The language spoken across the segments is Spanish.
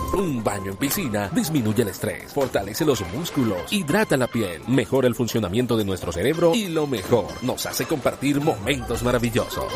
Un baño en piscina disminuye el estrés, fortalece los músculos, hidrata la piel, mejora el funcionamiento de nuestro cerebro y lo mejor, nos hace compartir momentos maravillosos.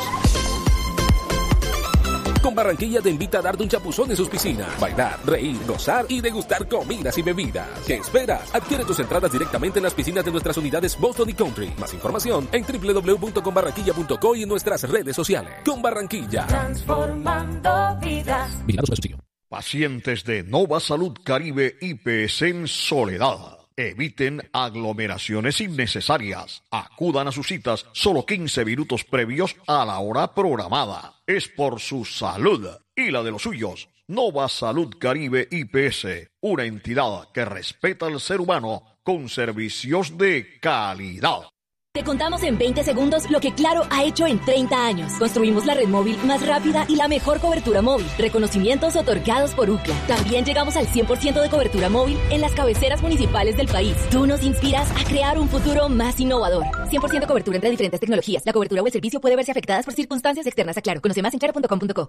Con Barranquilla te invita a darte un chapuzón en sus piscinas, bailar, reír, gozar y degustar comidas y bebidas. ¿Qué esperas? Adquiere tus entradas directamente en las piscinas de nuestras unidades Boston y Country. Más información en www.conbarranquilla.co y en nuestras redes sociales. Con Barranquilla. Transformando vidas. Vigilado Supersubsidio. Pacientes de Nova Salud Caribe IPS en Soledad. Eviten aglomeraciones innecesarias. Acudan a sus citas solo 15 minutos previos a la hora programada. Es por su salud y la de los suyos. Nova Salud Caribe IPS, una entidad que respeta al ser humano con servicios de calidad. Te contamos en 20 segundos lo que Claro ha hecho en 30 años. Construimos la red móvil más rápida y la mejor cobertura móvil. Reconocimientos otorgados por UCLA. También llegamos al 100% de cobertura móvil en las cabeceras municipales del país. Tú nos inspiras a crear un futuro más innovador. 100% cobertura entre diferentes tecnologías. La cobertura o el servicio puede verse afectadas por circunstancias externas a Claro. Conoce más en claro.com.co.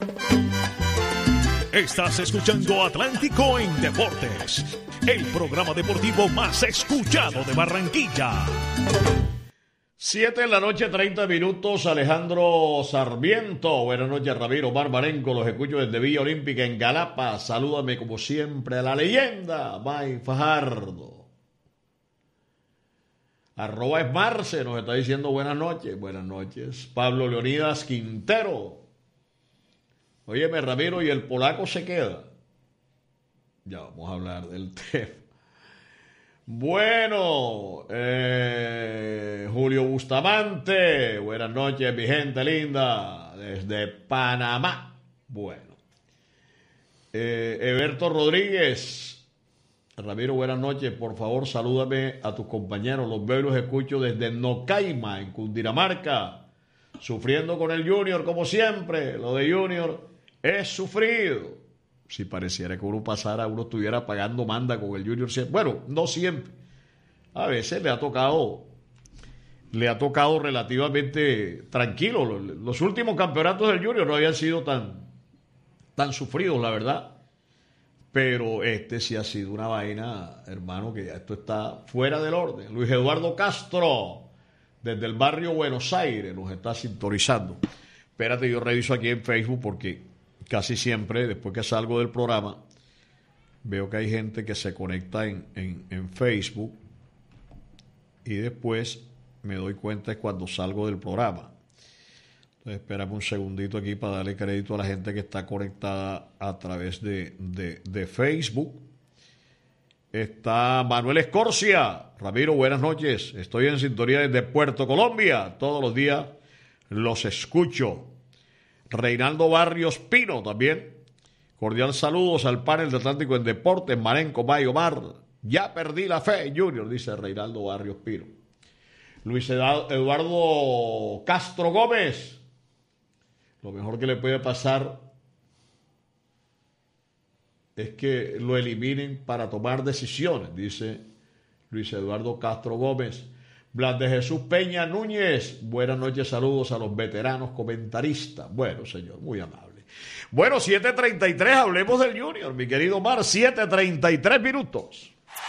Estás escuchando Atlántico en Deportes, el programa deportivo más escuchado de Barranquilla. 7:30 Alejandro Sarmiento. Buenas noches, Ramiro Barbarenco. Los escucho desde Villa Olímpica en Galapa. Salúdame como siempre a la leyenda, May Fajardo. @Esmarce nos está diciendo buenas noches. Buenas noches. Pablo Leonidas Quintero. Óyeme, Ramiro, y el polaco se queda. Ya vamos a hablar del tema. Bueno, Julio Bustamante, buenas noches, mi gente linda, desde Panamá. Bueno, Eberto Rodríguez, Ramiro, buenas noches, por favor, salúdame a tus compañeros, los veo y los escucho desde Nocaima, en Cundinamarca, sufriendo con el Junior, como siempre, lo de Junior es sufrido. Si pareciera que uno estuviera pagando manda con el Junior siempre. Bueno, no siempre. A veces le ha tocado relativamente tranquilo. Los últimos campeonatos del Junior no habían sido tan sufridos, la verdad. Pero este sí ha sido una vaina, hermano, que ya esto está fuera del orden. Luis Eduardo Castro, desde el barrio Buenos Aires, nos está sintonizando. Espérate, yo reviso aquí en Facebook porque casi siempre, después que salgo del programa, veo que hay gente que se conecta en Facebook y después me doy cuenta es cuando salgo del programa. Entonces, espérame un segundito aquí para darle crédito a la gente que está conectada a través de Facebook. Está Manuel Escorcia. Ramiro, buenas noches. Estoy en sintonía desde Puerto Colombia. Todos los días los escucho. Reinaldo Barrios Pino también. Cordial saludos al panel de Atlántico en Deportes, Marenco, Mayo Mar. Ya perdí la fe, Junior, dice Reinaldo Barrios Pino. Luis Eduardo Castro Gómez. Lo mejor que le puede pasar es que lo eliminen para tomar decisiones, dice Luis Eduardo Castro Gómez. Blas de Jesús Peña Núñez, buenas noches, saludos a los veteranos comentaristas. Bueno, señor, muy amable. Bueno, 7:33, hablemos del Junior, mi querido Mar, 7:33 minutos.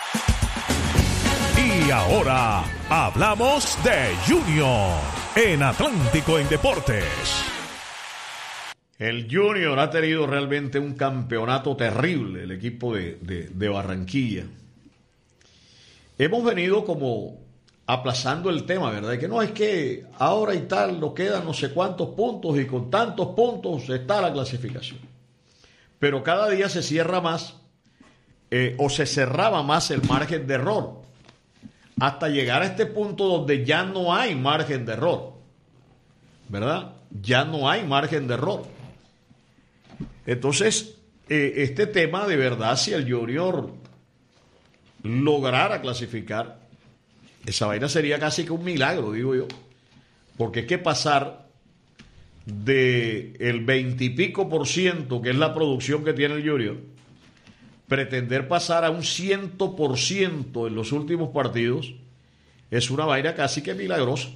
Y ahora hablamos de Junior en Atlántico en Deportes. El Junior ha tenido realmente un campeonato terrible, el equipo de Barranquilla. Hemos venido como aplazando el tema, ¿verdad? Que no es que ahora y tal nos quedan no sé cuántos puntos y con tantos puntos está la clasificación. Pero cada día se cierra más o se cerraba más el margen de error hasta llegar a este punto donde ya no hay margen de error, ¿verdad? Ya no hay margen de error. Entonces, este tema de verdad, si el Junior lograra clasificar, esa vaina sería casi que un milagro, digo yo. Porque es que pasar del 20 y pico %, que es la producción que tiene el Junior, pretender pasar a un 100% en los últimos partidos, es una vaina casi que milagrosa.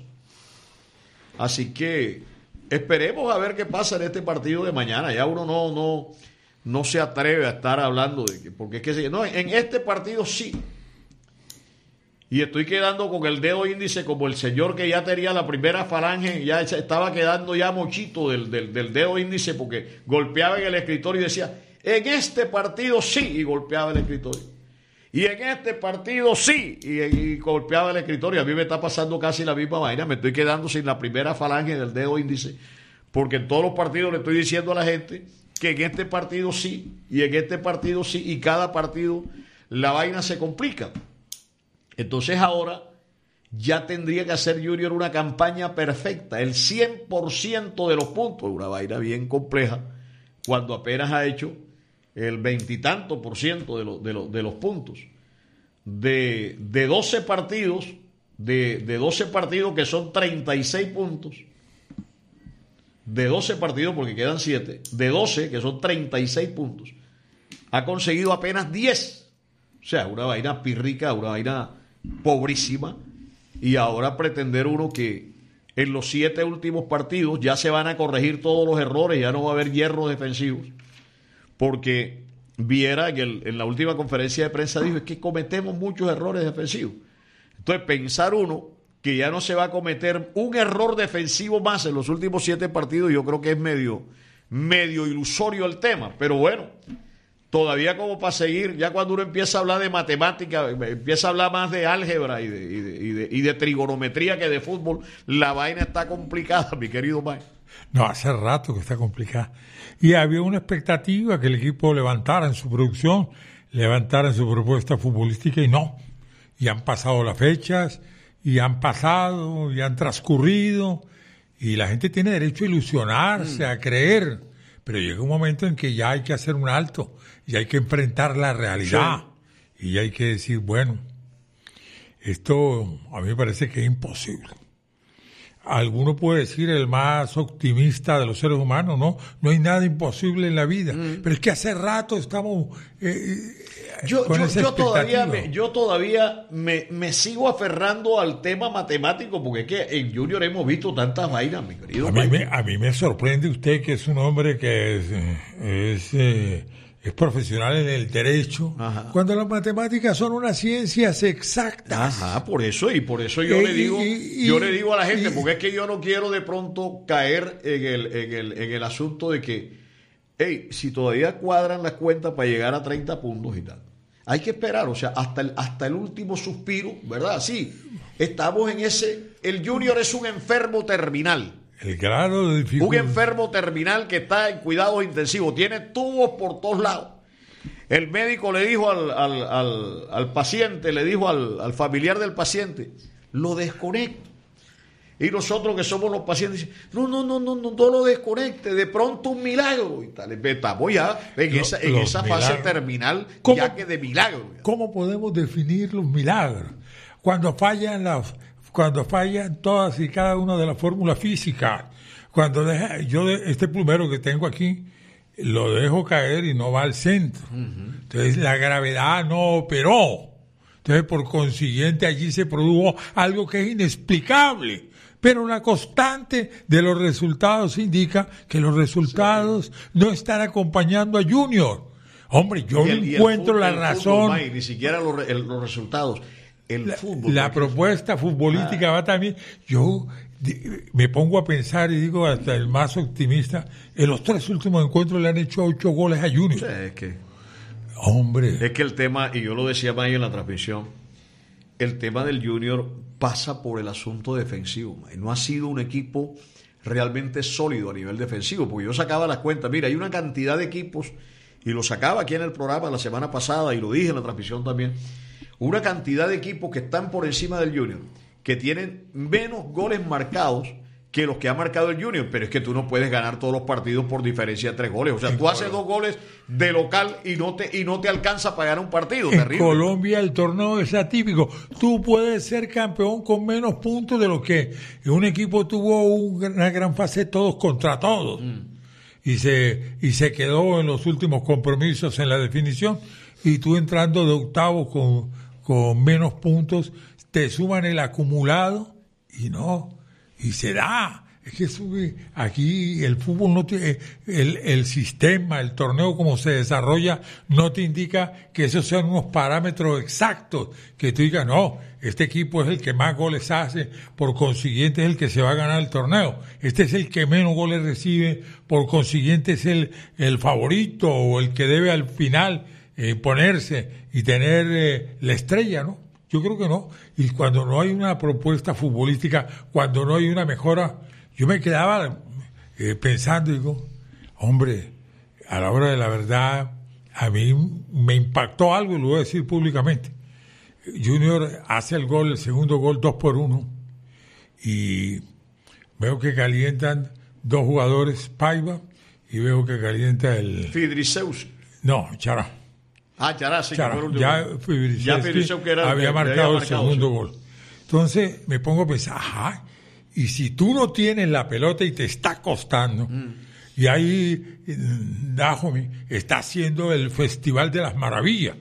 Así que esperemos a ver qué pasa en este partido de mañana. Ya uno no se atreve a estar hablando de que, porque es que no, en este partido sí. Y estoy quedando con el dedo índice como el señor que ya tenía la primera falange, ya estaba quedando ya mochito del dedo índice porque golpeaba en el escritorio y decía, en este partido sí, y golpeaba el escritorio. Y en este partido sí, y golpeaba el escritorio. A mí me está pasando casi la misma vaina, me estoy quedando sin la primera falange del dedo índice, porque en todos los partidos le estoy diciendo a la gente que en este partido sí, y en este partido sí, y cada partido la vaina se complica. Entonces ahora ya tendría que hacer Junior una campaña perfecta, el 100% de los puntos, una vaina bien compleja, cuando apenas ha hecho el 20 y tanto por ciento de los puntos. De 12 partidos, de 12 partidos que son 36 puntos, de 12 partidos porque quedan 7, de 12 que son 36 puntos, ha conseguido apenas 10. O sea, una vaina pírrica, una vaina pobrísima, y ahora pretender uno que en los 7 últimos partidos ya se van a corregir todos los errores, ya no va a haber hierros defensivos, porque Viera que en la última conferencia de prensa dijo es que cometemos muchos errores defensivos. Entonces pensar uno que ya no se va a cometer un error defensivo más en los últimos 7 partidos, yo creo que es medio ilusorio el tema, pero bueno, todavía como para seguir, ya cuando uno empieza a hablar de matemática, empieza a hablar más de álgebra y de trigonometría que de fútbol, la vaina está complicada, mi querido Mike. No, hace rato que está complicada. Y había una expectativa que el equipo levantara en su producción, levantara en su propuesta futbolística, y no. Y han pasado las fechas, y han pasado, y han transcurrido, y la gente tiene derecho a ilusionarse, a creer, pero llega un momento en que ya hay que hacer un alto, y hay que enfrentar la realidad, sí. Y hay que decir, bueno, esto a mí me parece que es imposible. Alguno puede decir el más optimista de los seres humanos, no hay nada imposible en la vida, pero es que hace rato estamos con esa expectativa. Yo todavía me sigo aferrando al tema matemático, porque es que en Junior hemos visto tantas vainas, mi querido. A mí me sorprende usted, que es un hombre que es profesional en el derecho, ajá, cuando las matemáticas son unas ciencias exactas. Ajá, por eso yo le digo a la gente, porque es que yo no quiero de pronto caer en el asunto de que, si todavía cuadran las cuentas para llegar a 30 puntos y tal, hay que esperar, o sea, hasta el último suspiro, ¿verdad? Sí, estamos en el Junior es un enfermo terminal. El grado de dificultad. Un enfermo terminal que está en cuidados intensivos, tiene tubos por todos lados. El médico le dijo al paciente, le dijo al familiar del paciente, lo desconecto. Y nosotros que somos los pacientes, no lo desconecte, de pronto un milagro. Y tal. Estamos ya en esa fase terminal, ya que de milagro. ¿Cómo podemos definir los milagros? Cuando fallan todas y cada una de las fórmulas físicas, cuando este plumero que tengo aquí, lo dejo caer y no va al centro. Uh-huh. Entonces la gravedad no operó. Entonces por consiguiente allí se produjo algo que es inexplicable. Pero la constante de los resultados indica que los resultados no están acompañando a Junior. Hombre, yo no encuentro la razón. Fútbol, ni siquiera los resultados. El fútbol. La propuesta futbolística va también. Yo me pongo a pensar y digo, hasta el más optimista, en los 3 últimos encuentros le han hecho 8 goles a Junior. Sí, hombre. Es que el tema, y yo lo decía más en la transmisión, el tema del Junior pasa por el asunto defensivo. No ha sido un equipo realmente sólido a nivel defensivo, porque yo sacaba las cuentas. Mira, hay una cantidad de equipos, y lo sacaba aquí en el programa la semana pasada, y lo dije en la transmisión también, una cantidad de equipos que están por encima del Junior, que tienen menos goles marcados que los que ha marcado el Junior, pero es que tú no puedes ganar todos los partidos por diferencia de 3 goles. O sea, tú haces 2 goles de local y no te alcanza para ganar un partido. En terrible. Colombia el torneo es atípico. Tú puedes ser campeón con menos puntos de lo que un equipo tuvo una gran fase todos contra todos. Y se quedó en los últimos compromisos en la definición, y tú entrando de octavo con menos puntos, te suman el acumulado y se da. Es que aquí el fútbol no tiene, el sistema, el torneo como se desarrolla, no te indica que esos sean unos parámetros exactos, que tú digas, no, este equipo es el que más goles hace, por consiguiente es el que se va a ganar el torneo. Este es el que menos goles recibe, por consiguiente es el favorito o el que debe al final ponerse y tener la estrella, ¿no? Yo creo que no. Y cuando no hay una propuesta futbolística, cuando no hay una mejora, yo me quedaba pensando, digo, hombre, a la hora de la verdad, a mí me impactó algo y lo voy a decir públicamente. Junior hace el gol, el segundo gol 2-1, y veo que calientan dos jugadores, Paiva, y veo que calienta el... Fidrisewski. No, Chará. Chará, sí, Chará. que fue el Ya Fidrisewski había marcado el segundo sí. gol. Entonces me pongo a pensar, ajá, y si tú no tienes la pelota y te está costando, y ahí Dajomí está haciendo el Festival de las Maravillas,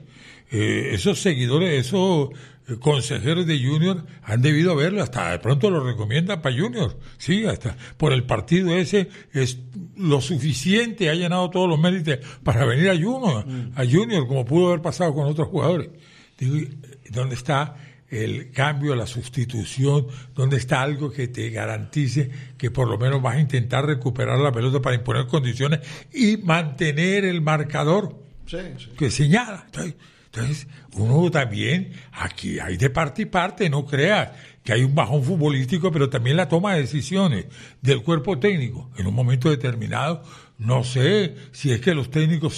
esos seguidores, esos consejeros de Junior han debido verlo, hasta de pronto lo recomiendan para Junior, sí, hasta por el partido ese es lo suficiente, ha llenado todos los méritos para venir a Junior, como pudo haber pasado con otros jugadores. Digo, ¿dónde está el cambio, la sustitución? ¿Dónde está algo que te garantice que por lo menos vas a intentar recuperar la pelota para imponer condiciones y mantener el marcador que señala? Entonces, uno también, aquí hay de parte y parte, no creas que hay un bajón futbolístico, pero también la toma de decisiones del cuerpo técnico en un momento determinado. No sé si es que los técnicos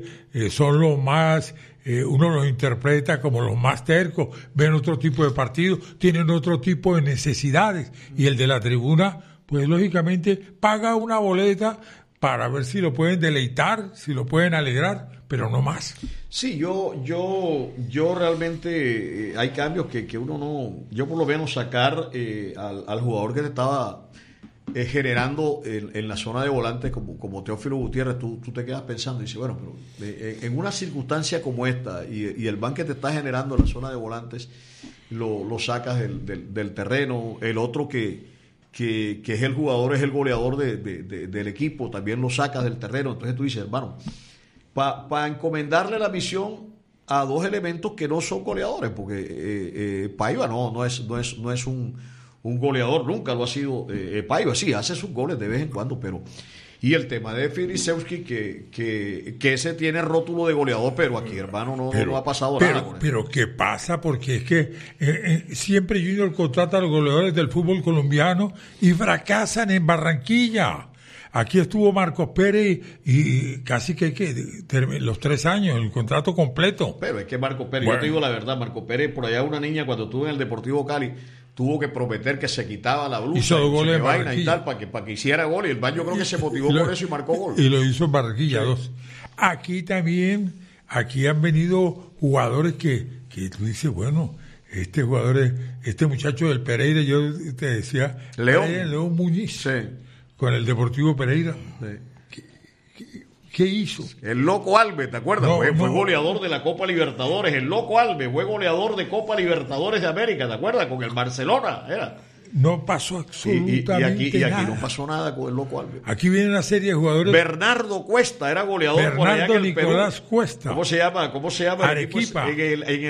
son los más, uno los interpreta como los más tercos, ven otro tipo de partidos, tienen otro tipo de necesidades, y el de la tribuna, pues lógicamente paga una boleta para ver si lo pueden deleitar, si lo pueden alegrar, pero no más. Sí, yo realmente hay cambios que uno no, yo por lo menos sacar al jugador que te estaba generando en la zona de volantes como Teófilo Gutiérrez, tú te quedas pensando y dices, bueno, pero en una circunstancia como esta y el ban que te está generando en la zona de volantes lo sacas del terreno, el otro que es el jugador, es el goleador del equipo, también lo sacas del terreno. Entonces tú dices, hermano, para encomendarle la misión a dos elementos que no son goleadores, porque Paiva no es un goleador, nunca lo ha sido. Paiva sí hace sus goles de vez en cuando, pero... Y el tema de Fidrisewski, que ese tiene rótulo de goleador, pero aquí, hermano, no ha pasado nada con él. Pero ¿qué pasa? Porque es que siempre Junior contrata a los goleadores del fútbol colombiano y fracasan en Barranquilla. Aquí estuvo Marcos Pérez y casi que los 3 años, el contrato completo. Pero es que Marcos Pérez, yo te digo la verdad, Marcos Pérez, por allá una niña cuando estuvo en el Deportivo Cali, tuvo que prometer que se quitaba la blusa, hizo goles en vaina y tal, para que hiciera gol, y el baño creo que se motivó por eso y marcó gol. Y lo hizo en Barranquilla, sí. 2. Aquí también, han venido jugadores que tú dices, bueno, este muchacho del Pereira, yo te decía, León Muñiz, sí, con el Deportivo Pereira. Sí. ¿Qué hizo? El Loco Alves, ¿te acuerdas? Fue goleador de la Copa Libertadores. El Loco Alves fue goleador de Copa Libertadores de América, ¿te acuerdas? Con el Barcelona, era. No pasó absolutamente nada. Y aquí no pasó nada con el Loco Alves. Aquí viene una serie de jugadores. Bernardo Cuesta era goleador por allá en el Nicolás Perú. Cuesta. ¿Cómo se llama? Arequipa. En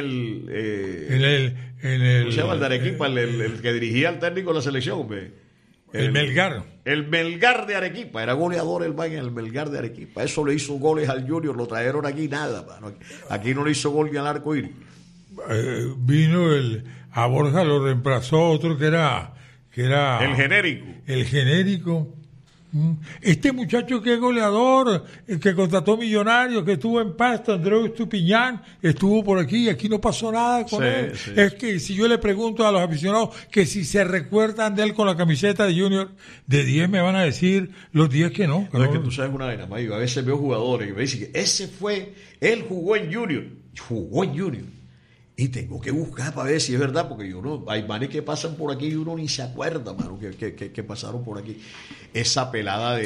el ¿cómo se llama el de Arequipa? El que dirigía al técnico de la selección, hombre. El Melgar. El Melgar de Arequipa. Era goleador el Melgar de Arequipa. Eso le hizo goles al Junior. Lo trajeron aquí nada. Mano. Aquí no le hizo gol ni al arco iris. Vino a Borja lo reemplazó otro que era el genérico. El genérico. Este muchacho que es goleador, que contrató Millonarios, que estuvo en Pasto, Andreu Estupiñán, estuvo por aquí y aquí no pasó nada con él. Sí. Es que si yo le pregunto a los aficionados que si se recuerdan de él con la camiseta de Junior, de 10 me van a decir los 10 que no. No, es que tú sabes una vaina, Mayo, a veces veo jugadores que me dicen que él jugó en Junior. Y tengo que buscar para ver si es verdad, porque hay manes que pasan por aquí y uno ni se acuerda, mano, que pasaron por aquí. Esa pelada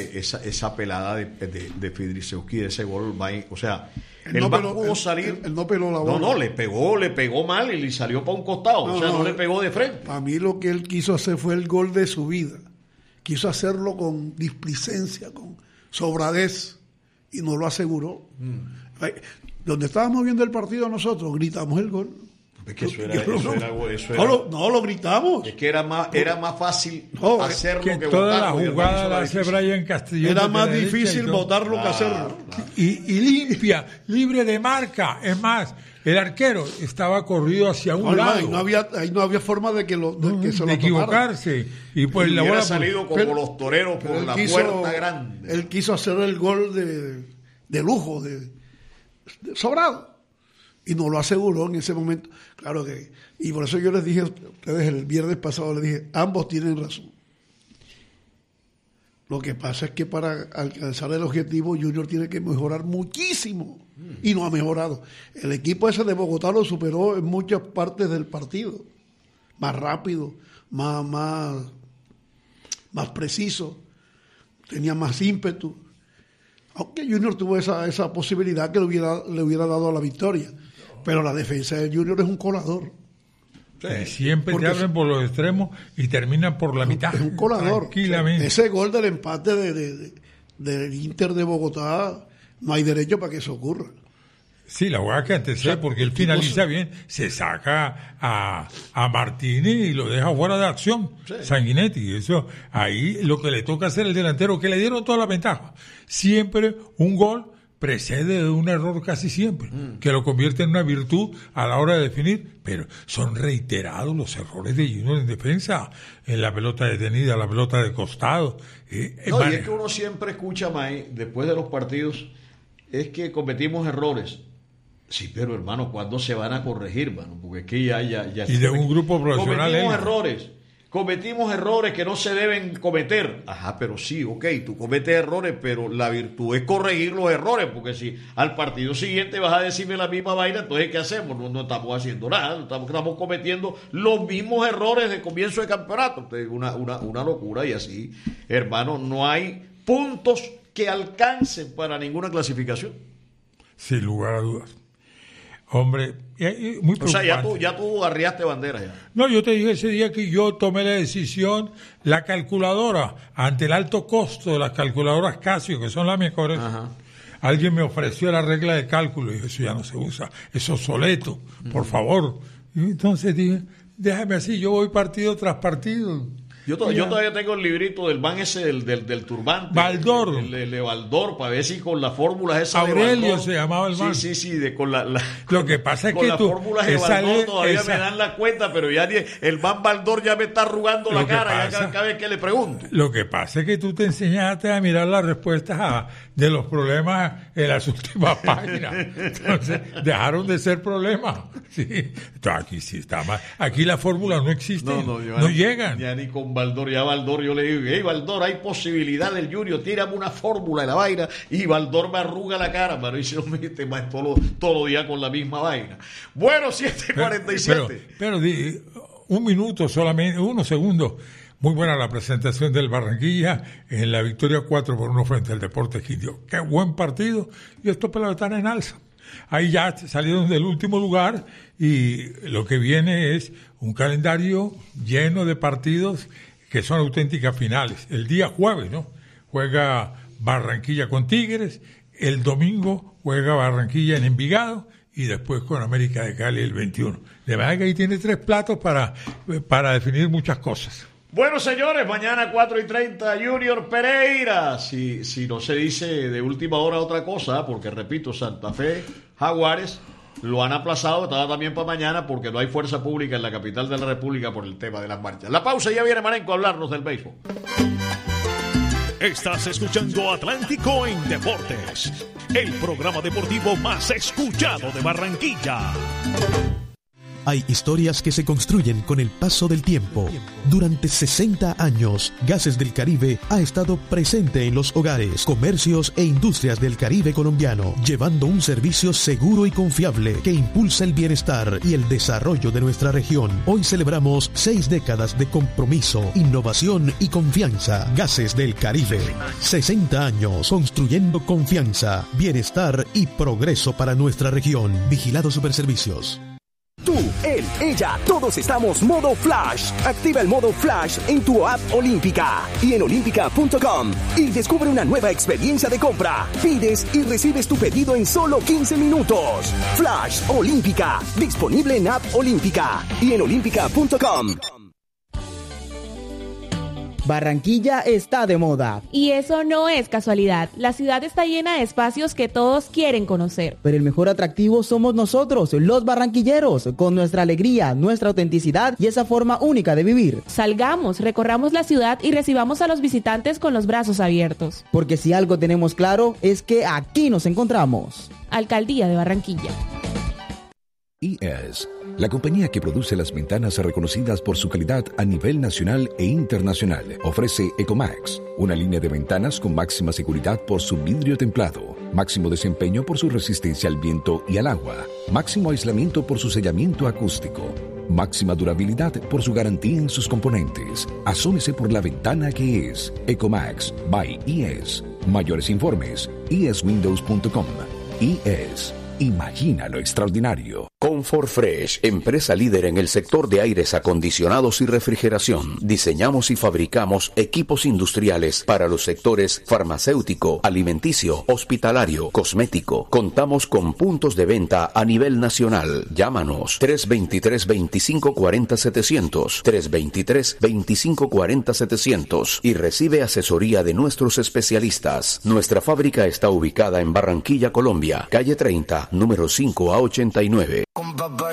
de Fidrisewski, de ese gol, o sea, él no pudo salir. Él no peló la bola. No, le pegó mal y le salió para un costado, no le pegó de frente. A mí lo que él quiso hacer fue el gol de su vida. quiso hacerlo con displicencia, con sobradez, y no lo aseguró. Donde estábamos viendo el partido nosotros, gritamos el gol. Es que eso era no lo gritamos. Es que era más fácil hacerlo que toda la jugada la hace Brian Castillo. Era más difícil votarlo que hacerlo. Y limpia, libre de marca. Es más, el arquero estaba corrido hacia un lado. Ahí no había forma de que se lo equivocarse. Y pues la bola salido como los toreros por la puerta grande. Él quiso hacer el gol de lujo, de sobrado. Y no lo aseguró en ese momento. Claro que, y por eso yo les dije a ustedes el viernes pasado, les dije, ambos tienen razón. Lo que pasa es que para alcanzar el objetivo, Junior tiene que mejorar muchísimo. Y no ha mejorado. El equipo ese de Bogotá lo superó en muchas partes del partido. Más rápido, más preciso, tenía más ímpetu. Aunque Junior tuvo esa posibilidad que le hubiera dado la victoria. Pero la defensa de Junior es un colador. Sí. Siempre te abren por los extremos y terminan por la mitad. Es un colador. Tranquilamente. Ese gol del empate del Inter de Bogotá, no hay derecho para que eso ocurra. Sí, la jugada que antecede, porque él finaliza bien, se saca a Martínez y lo deja fuera de acción, Sanguinetti. Eso, ahí lo que le toca hacer el delantero, que le dieron toda la ventaja. Siempre un gol precede de un error casi siempre, que lo convierte en una virtud a la hora de definir, pero son reiterados los errores de Junior en defensa, en la pelota detenida, la pelota de costado. Y es que uno siempre escucha, May, después de los partidos, es que cometimos errores. Sí, pero hermano, ¿cuándo se van a corregir, mano? Porque es que ya y de un grupo profesional. Cometimos errores que no se deben cometer. Ajá, pero sí, ok, tú cometes errores, pero la virtud es corregir los errores, porque si al partido siguiente vas a decirme la misma vaina, entonces ¿qué hacemos? No estamos haciendo nada, estamos cometiendo los mismos errores de comienzo de campeonato. Entonces, una locura, y así, hermano, no hay puntos que alcancen para ninguna clasificación. Sin lugar a dudas. Hombre, muy preocupante. O sea, ya tú arriaste bandera ya. No, yo te dije ese día que yo tomé la decisión, la calculadora, ante el alto costo de las calculadoras Casio, que son las mejores. Ajá. Alguien me ofreció la regla de cálculo y dije, eso ya no se usa, es obsoleto, por favor. Y entonces dije, déjame así, yo voy partido tras partido. Yo todavía tengo el librito del man ese del turbante. Baldor. El de Baldor, para ver si con las fórmulas esas Aurelio de Baldor, se llamaba el man. Sí, con la lo que pasa es con que las fórmulas de Baldor todavía me dan la cuenta, pero ya el man Baldor ya me está arrugando la cara cada vez que le pregunto. Lo que pasa es que tú te enseñaste a mirar las respuestas de los problemas en las últimas páginas. Entonces, dejaron de ser problemas. Sí. Entonces, aquí sí está mal. Aquí las fórmulas no existen, no llegan. Ya ni con Baldor, yo le digo, hey Baldor, hay posibilidad del Junior, tírame una fórmula de la vaina, y Baldor me arruga la cara, mano, y se lo mete más todo los días con la misma vaina. Bueno, 7:47. Pero un minuto solamente, unos segundos. Muy buena la presentación del Barranquilla en la victoria 4-1 frente al Deportes Quindío. Qué buen partido, y estos pelados están en alza. Ahí ya salieron del último lugar y lo que viene es un calendario lleno de partidos que son auténticas finales. El día jueves, ¿no? Juega Barranquilla con Tigres, el domingo juega Barranquilla en Envigado y después con América de Cali el 21. De verdad que ahí tiene 3 platos para definir muchas cosas. Bueno, señores, mañana 4:30 Junior Pereira. Si no se dice de última hora otra cosa, porque repito, Santa Fe, Jaguares lo han aplazado, estaba también para mañana porque no hay fuerza pública en la capital de la República por el tema de las marchas. La pausa, y ya viene Marenco a hablarnos del béisbol. Estás escuchando Atlántico en Deportes, el programa deportivo más escuchado de Barranquilla. Hay historias que se construyen con el paso del tiempo. Durante 60 años, Gases del Caribe ha estado presente en los hogares, comercios e industrias del Caribe colombiano, llevando un servicio seguro y confiable que impulsa el bienestar y el desarrollo de nuestra región. Hoy celebramos 6 décadas de compromiso, innovación y confianza. Gases del Caribe. 60 años construyendo confianza, bienestar y progreso para nuestra región. Vigilado Superservicios. Tú, él, ella, todos estamos modo Flash. Activa el modo Flash en tu app Olímpica y en olímpica.com y descubre una nueva experiencia de compra. Pides y recibes tu pedido en solo 15 minutos. Flash Olímpica, disponible en app Olímpica y en olímpica.com. Barranquilla está de moda. Y eso no es casualidad. La ciudad está llena de espacios que todos quieren conocer. Pero el mejor atractivo somos nosotros, los barranquilleros, con nuestra alegría, nuestra autenticidad y esa forma única de vivir. Salgamos, recorramos la ciudad y recibamos a los visitantes con los brazos abiertos. Porque si algo tenemos claro es que aquí nos encontramos. Alcaldía de Barranquilla. IES, la compañía que produce las ventanas reconocidas por su calidad a nivel nacional e internacional, ofrece Ecomax, una línea de ventanas con máxima seguridad por su vidrio templado, máximo desempeño por su resistencia al viento y al agua, máximo aislamiento por su sellamiento acústico, máxima durabilidad por su garantía en sus componentes. Asómese por la ventana que es Ecomax by IES. Mayores informes, ieswindows.com. IES. Imagina lo extraordinario. Comfort Fresh, empresa líder en el sector de aires acondicionados y refrigeración. Diseñamos y fabricamos equipos industriales para los sectores farmacéutico, alimenticio, hospitalario, cosmético. Contamos con puntos de venta a nivel nacional. Llámanos 323-2540-700, 323-2540-700 y recibe asesoría de nuestros especialistas. Nuestra fábrica está ubicada en Barranquilla, Colombia, calle 30, número 5 a 89.